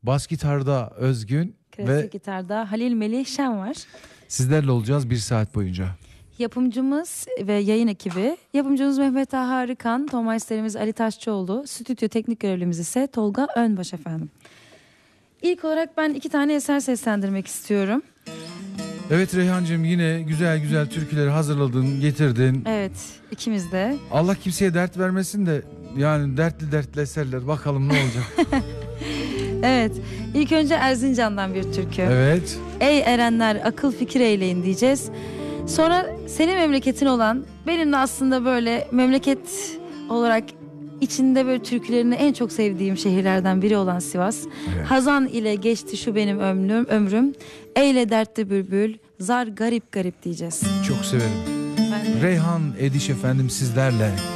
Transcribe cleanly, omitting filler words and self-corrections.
bas gitarda Özgün Klasik ve gitarda Halil Melih Şen var. sizlerle olacağız 1 saat boyunca. Yapımcımız ve yayın ekibi. Yapımcımız Mehmet Taha Arıkan, tonmeisterimiz Ali Taşçıoğlu, stüdyo teknik görevlimiz ise Tolga Önbaş efendim. İlk olarak ben 2 tane eser seslendirmek istiyorum. Evet Reyhancığım, yine güzel güzel türküleri hazırladın, getirdin. Evet, ikimiz de. Allah kimseye dert vermesin de yani dertli eserler, bakalım ne olacak. Evet, ilk önce Erzincan'dan bir türkü. Evet. Ey erenler akıl fikir eyleyin diyeceğiz. Sonra senin memleketin olan, benim de aslında böyle memleket olarak içinde böyle türkülerini en çok sevdiğim şehirlerden biri olan Sivas. Evet. Hazan ile geçti şu benim ömrüm. Eyle dertli bülbül, zar garip garip diyeceğiz. Çok severim. Ben de. Reyhan Ediş efendim sizlerle.